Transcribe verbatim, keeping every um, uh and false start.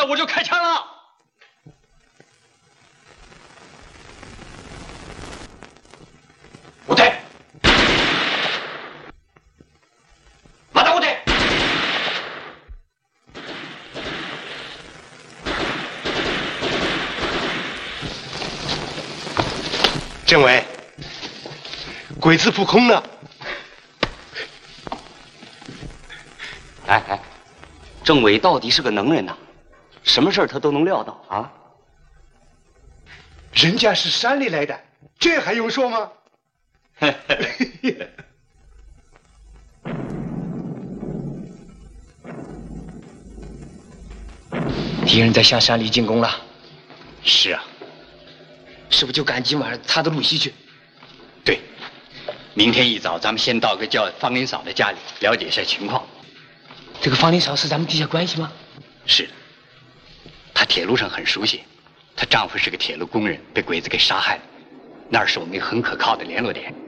来我就开枪了。 部队，马达部队。 政委，鬼子扑空了。 哎哎，政委到底是个能人呐，什么事儿他都能料到啊。 人家是山里来的，这还用说吗？ 敌人在向山里进攻了。 是啊， 是不是就赶今晚他的路西去？ 对，明天一早咱们先到个叫方林嫂的家里了解一下情况。 这个方林嫂是咱们地下关系吗？ 是的，她铁路上很熟悉，她丈夫是个铁路工人，被鬼子给杀害了，那儿是我们一个很可靠的联络点。